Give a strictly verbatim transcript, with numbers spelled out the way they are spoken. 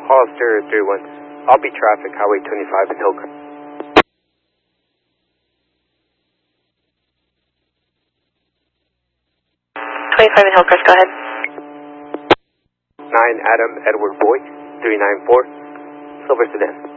Hollister three one. I'll be traffic, Highway twenty-five in Hillcrest. twenty-five in Hillcrest, go ahead. nine Adam Edward Boy, three nine four, Silver Sedan.